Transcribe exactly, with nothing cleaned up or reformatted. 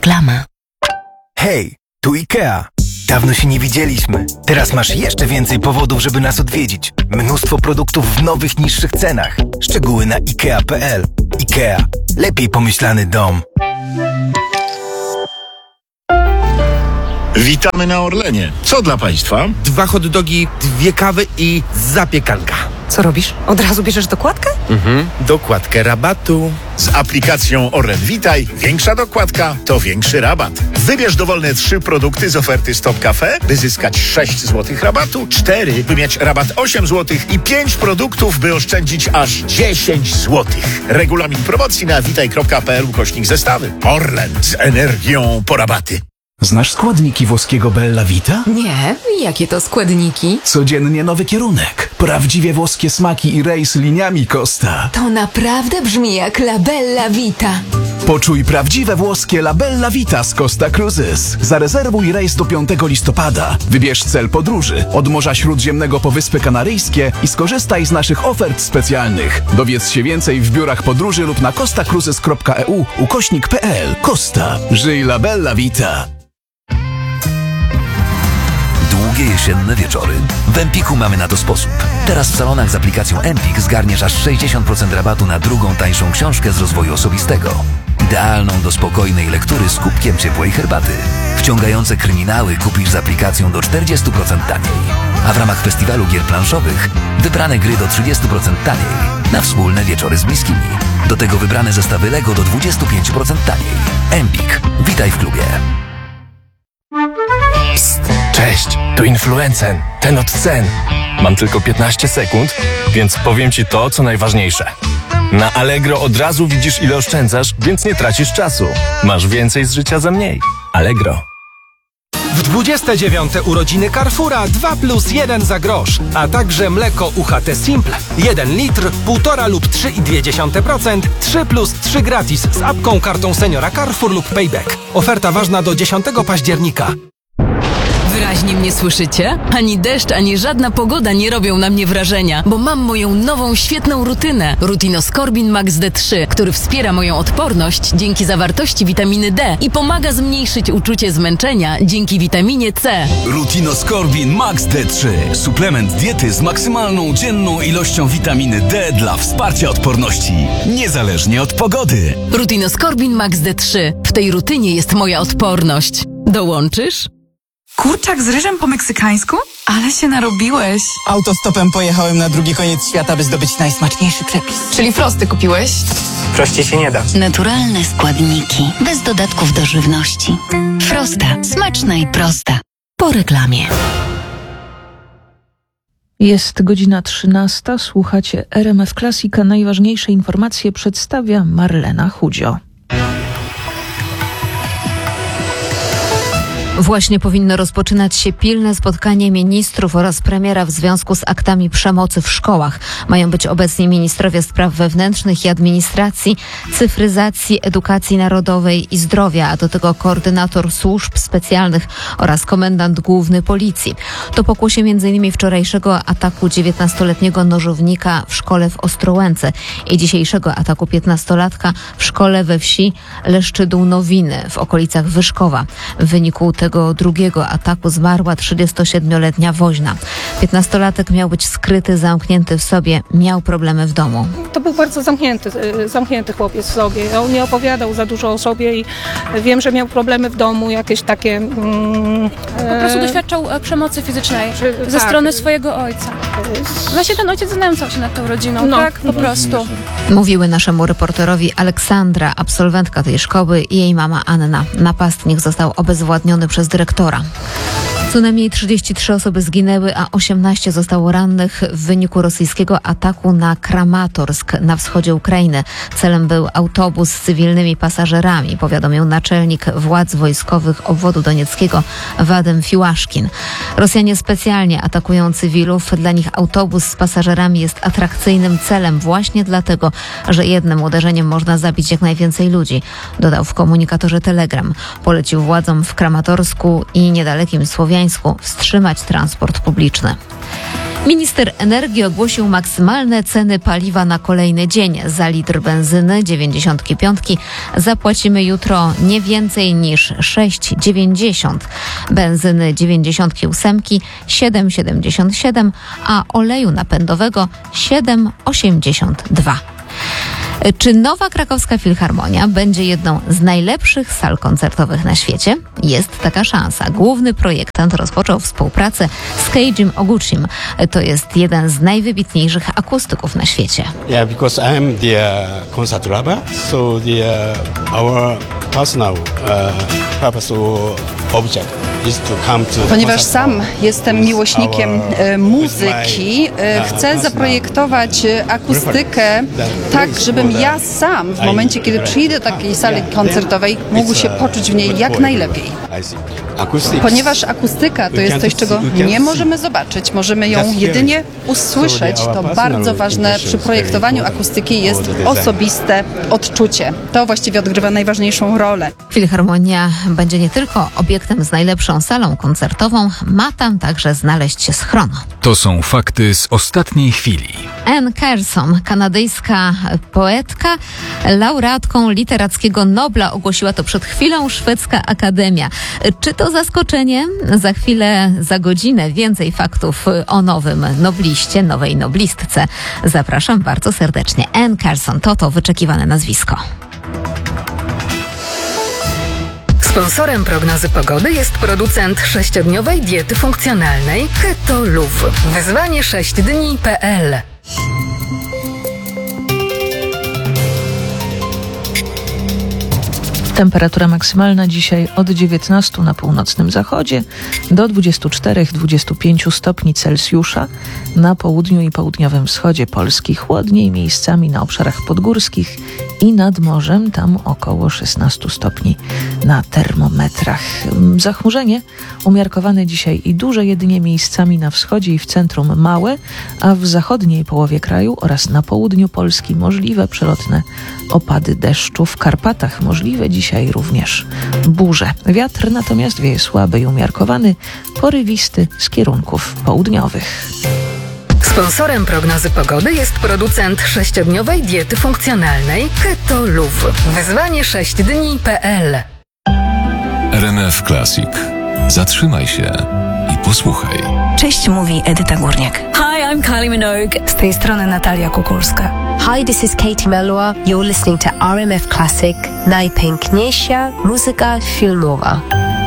Reklama. Hej, tu IKEA. Dawno się nie widzieliśmy. Teraz masz jeszcze więcej powodów, żeby nas odwiedzić. Mnóstwo produktów w nowych, niższych cenach. Szczegóły na ikea kropka p l. IKEA. Lepiej pomyślany dom. Witamy na Orlenie. Co dla Państwa? Dwa hot dogi, dwie kawy i zapiekanka. Co robisz? Od razu bierzesz dokładkę? Mhm, dokładkę rabatu. Z aplikacją Orlen Witaj większa dokładka to większy rabat. Wybierz dowolne trzy produkty z oferty Stop Cafe, by zyskać sześć złotych rabatu, cztery, by mieć rabat osiem złotych i pięć produktów, by oszczędzić aż dziesięć złotych. Regulamin promocji na witaj kropka p l ukośnik zestawy. Orlen z energią po rabaty. Znasz składniki włoskiego Bella Vita? Nie, jakie to składniki? Codziennie nowy kierunek. Prawdziwie włoskie smaki i rejs liniami Costa. To naprawdę brzmi jak La Bella Vita. Poczuj prawdziwe włoskie La Bella Vita z Costa Cruises. Zarezerwuj rejs do piątego listopada. Wybierz cel podróży od Morza Śródziemnego po Wyspy Kanaryjskie i skorzystaj z naszych ofert specjalnych. Dowiedz się więcej w biurach podróży lub na costa cruises kropka e u ukośnik p l. Costa. Żyj La Bella Vita. Długie jesienne wieczory. W Empiku mamy na to sposób. Teraz w salonach z aplikacją Empik zgarniesz aż sześćdziesiąt procent rabatu na drugą tańszą książkę z rozwoju osobistego. Idealną do spokojnej lektury z kubkiem ciepłej herbaty. Wciągające kryminały kupisz z aplikacją do czterdzieści procent taniej. A w ramach festiwalu gier planszowych wybrane gry do trzydzieści procent taniej. Na wspólne wieczory z bliskimi. Do tego wybrane zestawy Lego do dwadzieścia pięć procent taniej. Empik. Witaj w klubie. Psst, cześć, tu Influencen, ten od cen. Mam tylko piętnaście sekund, więc powiem Ci to, co najważniejsze. Na Allegro od razu widzisz, ile oszczędzasz, więc nie tracisz czasu. Masz więcej z życia za mniej. Allegro. W dwudzieste dziewiąte urodziny Carrefoura dwa plus jeden za grosz, a także mleko U H T Simple jeden litr, półtora lub trzy i dwie dziesiąte procent, trzy plus trzy gratis z apką, kartą seniora Carrefour lub Payback. Oferta ważna do dziesiątego października. Wyraźnie mnie słyszycie? Ani deszcz, ani żadna pogoda nie robią na mnie wrażenia, bo mam moją nową, świetną rutynę. Rutinoskorbin Max D trzy, który wspiera moją odporność dzięki zawartości witaminy D i pomaga zmniejszyć uczucie zmęczenia dzięki witaminie C. Rutinoskorbin Max D trzy. Suplement diety z maksymalną dzienną ilością witaminy D dla wsparcia odporności, niezależnie od pogody. Rutinoskorbin Max D trzy. W tej rutynie jest moja odporność. Dołączysz? Kurczak z ryżem po meksykańsku? Ale się narobiłeś. Autostopem pojechałem na drugi koniec świata, by zdobyć najsmaczniejszy przepis. Czyli frosty kupiłeś? Prościej się nie da. Naturalne składniki, bez dodatków do żywności. Frosta. Smaczna i prosta. Po reklamie. Jest godzina trzynasta. Słuchacie R M F Classic. Najważniejsze informacje przedstawia Marlena Chudzio. Właśnie powinno rozpoczynać się pilne spotkanie ministrów oraz premiera w związku z aktami przemocy w szkołach. Mają być obecni ministrowie spraw wewnętrznych i administracji, cyfryzacji, edukacji narodowej i zdrowia, a do tego koordynator służb specjalnych oraz komendant główny policji. To pokłosie między innymi wczorajszego ataku dziewiętnastoletniego nożownika w szkole w Ostrołęce i dzisiejszego ataku piętnastolatka w szkole we wsi Leszczydół-Nowiny w okolicach Wyszkowa. W wyniku tego tego drugiego ataku zmarła trzydziestosiedmioletnia woźna. Piętnastolatek miał być skryty, zamknięty w sobie, miał problemy w domu. To był bardzo zamknięty, zamknięty chłopiec w sobie. On nie opowiadał za dużo o sobie i wiem, że miał problemy w domu, jakieś takie... Mm, po prostu doświadczał przemocy fizycznej czy, ze tak. strony swojego ojca. Właśnie ten ojciec znęcał się nad tą rodziną, no. tak? Po prostu. Mówiły naszemu reporterowi Aleksandra, absolwentka tej szkoły, i jej mama Anna. Napastnik został obezwładniony przez dyrektora. Co najmniej trzydzieści trzy osoby zginęły, a osiemnaście zostało rannych w wyniku rosyjskiego ataku na Kramatorsk na wschodzie Ukrainy. Celem był autobus z cywilnymi pasażerami, powiadomił naczelnik władz wojskowych obwodu donieckiego Wadym Fiłaszkin. Rosjanie specjalnie atakują cywilów. Dla nich autobus z pasażerami jest atrakcyjnym celem właśnie dlatego, że jednym uderzeniem można zabić jak najwięcej ludzi, dodał w komunikatorze Telegram. Polecił władzom w Kramatorsku i niedalekim Słowiańsku wstrzymać transport publiczny. Minister energii ogłosił maksymalne ceny paliwa na kolejny dzień. Za litr benzyny dziewięćdziesiąt pięć zapłacimy jutro nie więcej niż sześć dziewięćdziesiąt. Benzyny dziewięćdziesiąt osiem siedem siedemdziesiąt siedem, a oleju napędowego siedem osiemdziesiąt dwa. Czy Nowa Krakowska Filharmonia będzie jedną z najlepszych sal koncertowych na świecie? Jest taka szansa. Główny projektant rozpoczął współpracę z Keijim Oguchim. To jest jeden z najwybitniejszych akustyków na świecie. Yeah, because I am the uh, concert lover, so the uh, our personal uh, purpose object. Ponieważ sam jestem miłośnikiem e, muzyki, e, chcę zaprojektować akustykę tak, żebym ja sam w momencie, kiedy przyjdę do takiej sali koncertowej, mógł się poczuć w niej jak najlepiej. Ponieważ akustyka to jest coś, czego nie możemy zobaczyć, możemy ją jedynie usłyszeć. To bardzo ważne przy projektowaniu akustyki jest osobiste odczucie. To właściwie odgrywa najważniejszą rolę. Filharmonia będzie nie tylko obiektem z najlepszą salą koncertową, ma tam także znaleźć się schron. To są fakty z ostatniej chwili. Anne Carson, kanadyjska poetka, laureatką literackiego Nobla, ogłosiła to przed chwilą szwedzka akademia. Czy to zaskoczenie? Za chwilę, za godzinę więcej faktów o nowym nobliście, nowej noblistce. Zapraszam bardzo serdecznie. Anne Carson, to to wyczekiwane nazwisko. Sponsorem prognozy pogody jest producent sześciodniowej diety funkcjonalnej Keto Luv. Wyzwanie sześć dni kropka p l. Temperatura maksymalna dzisiaj od dziewiętnastu na północnym zachodzie do dwudziestu czterech do dwudziestu pięciu stopni Celsjusza. Na południu i południowym wschodzie Polski chłodniej, miejscami na obszarach podgórskich i nad morzem, tam około szesnastu stopni na termometrach. Zachmurzenie umiarkowane dzisiaj i duże jedynie miejscami na wschodzie i w centrum małe, a w zachodniej połowie kraju oraz na południu Polski możliwe przelotne opady deszczu. W Karpatach możliwe dzisiaj również burze. Wiatr natomiast wieje słaby i umiarkowany, porywisty z kierunków południowych. Sponsorem prognozy pogody jest producent sześciodniowej diety funkcjonalnej Keto Luv. Wyzwanie sześć dni kropka p l. R M F Classic. Zatrzymaj się i posłuchaj. Cześć, mówi Edyta Górniak. Hi, I'm Kylie Minogue. Z tej strony Natalia Kukulska. Hi, this is Katie Melua. You're listening to R M F Classic. Najpiękniejsza muzyka filmowa.